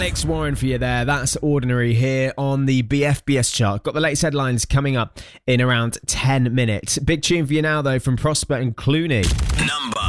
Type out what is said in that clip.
Alex Warren for you there. That's Ordinary here on the BFBS chart. Got the latest headlines coming up in around 10 minutes. Big tune for you now, though, from Prosper and Clooney.